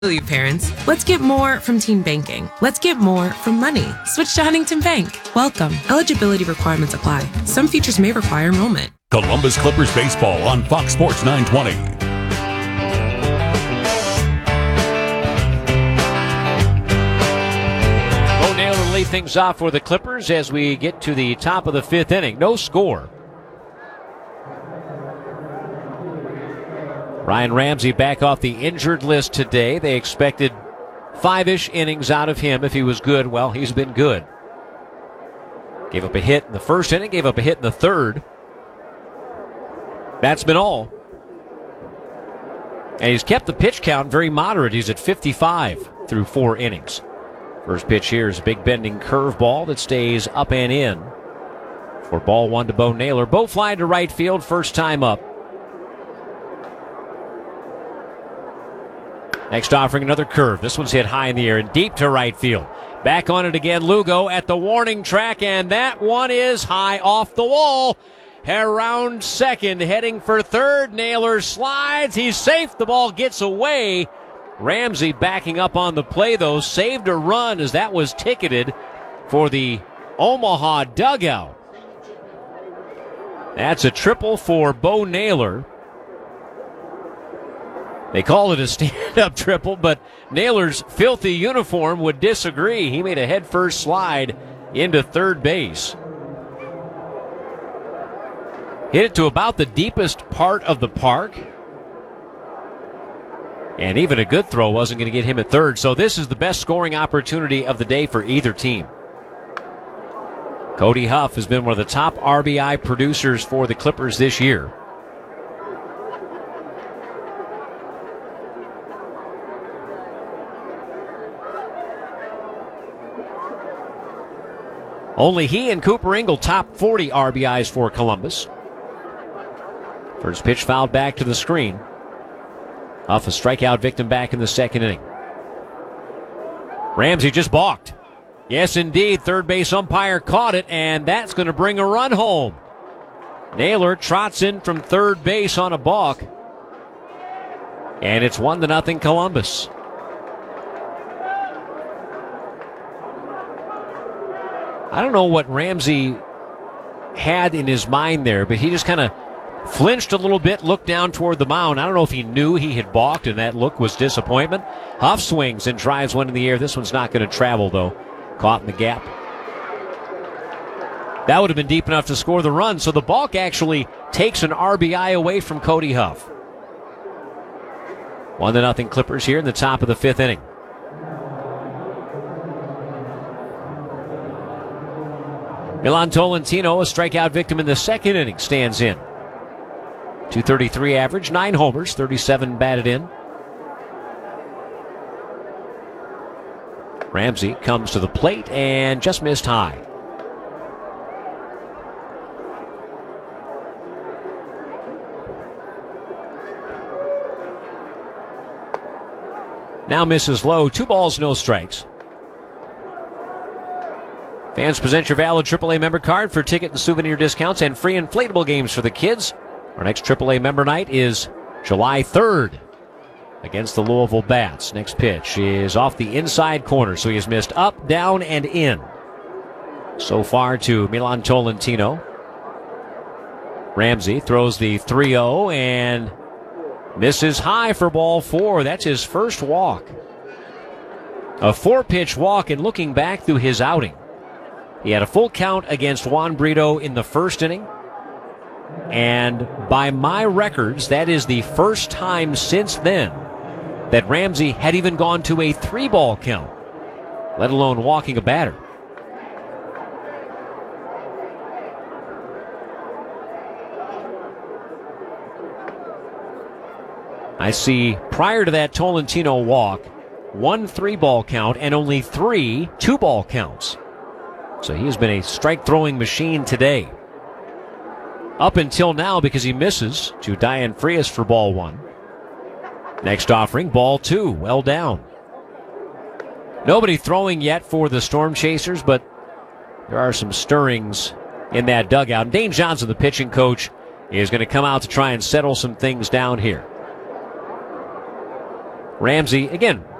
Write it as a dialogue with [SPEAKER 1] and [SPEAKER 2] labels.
[SPEAKER 1] Parents, let's get more from teen banking. Let's get more from money. Switch to Huntington Bank. Welcome. Eligibility requirements apply. Some features may require enrollment.
[SPEAKER 2] Columbus Clippers baseball on Fox Sports 920.
[SPEAKER 3] Bo Naylor will lead things off for the Clippers as we get to the top of the fifth inning. No score. Ryan Ramsey back off the injured list today. They expected 5-ish innings out of him if he was good. Well, he's been good. Gave up a hit in the first inning, gave up a hit in the third. That's been all. And he's kept the pitch count very moderate. He's at 55 through 4 innings. First pitch here is a big bending curveball that stays up and in for ball one to Bo Naylor. Bo flying to right field, first time up. Next offering, another curve. This one's hit high in the air and deep to right field. Back on it again, Lugo at the warning track, and that one is high off the wall. Around second, heading for third. Naylor slides. He's safe. The ball gets away. Ramsey backing up on the play, though. Saved a run as that was ticketed for the Omaha dugout. That's a triple for Bo Naylor. They call it a stand-up triple, but Naylor's filthy uniform would disagree. He made a head-first slide into third base. Hit it to about the deepest part of the park. And even a good throw wasn't going to get him at third. So this is the best scoring opportunity of the day for either team. Cody Huff has been one of the top RBI producers for the Clippers this year. Only he and Cooper Ingle top 40 RBIs for Columbus. First pitch fouled back to the screen. Off a strikeout victim back in the second inning. Ramsey just balked. Yes, indeed. Third base umpire caught it, and that's going to bring a run home. Naylor trots in from third base on a balk. And it's 1-0 Columbus. I don't know what Ramsey had in his mind there, but he just kind of flinched a little bit, looked down toward the mound. I don't know if he knew he had balked, and that look was disappointment. Huff swings and drives one in the air. This one's not going to travel, though. Caught in the gap. That would have been deep enough to score the run, so the balk actually takes an RBI away from Cody Huff. 1-0 Clippers here in the top of the fifth inning. Milan Tolentino, a strikeout victim in the second inning, stands in. .233 average, 9 homers, 37 batted in. Ramsey comes to the plate and just missed high. Now misses low, 2 balls, no strikes. Fans, present your valid AAA member card for ticket and souvenir discounts and free inflatable games for the kids. Our next AAA member night is July 3rd against the Louisville Bats. Next pitch is off the inside corner, so he has missed up, down, and in. So far to Milan Tolentino. Ramsey throws the 3-0 and misses high for ball 4. That's his first walk. A 4-pitch walk, and looking back through his outing, he had a full count against Juan Brito in the first inning. And by my records, that is the first time since then that Ramsey had even gone to a 3-ball count, let alone walking a batter. I see prior to that Tolentino walk, 1 3-ball count and only 3 2-ball counts. So he has been a strike-throwing machine today. Up until now, because he misses to Diane Frias for ball 1. Next offering, ball 2, well down. Nobody throwing yet for the Storm Chasers, but there are some stirrings in that dugout. Dane Johnson, the pitching coach, is going to come out to try and settle some things down here. Ramsey, again,